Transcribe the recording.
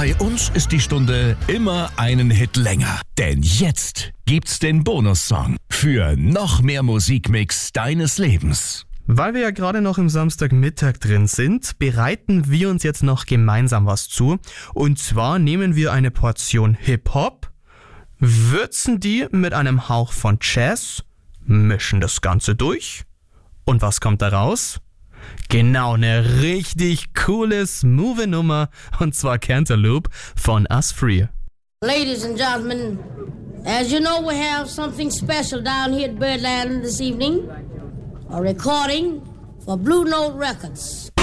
Bei uns ist die Stunde immer einen Hit länger. Denn jetzt gibt's den Bonussong für noch mehr Musikmix deines Lebens. Weil wir ja gerade noch im Samstagmittag drin sind, bereiten wir uns jetzt noch gemeinsam was zu. Und zwar nehmen wir eine Portion Hip-Hop, würzen die mit einem Hauch von Jazz, mischen das Ganze durch. Und was kommt da raus? Genau, eine richtig coole, smooth Nummer, und zwar Cantaloupe von Us Free. Ladies and gentlemen, as you know, we have something special down here at Birdland this evening. A recording for Blue Note Records.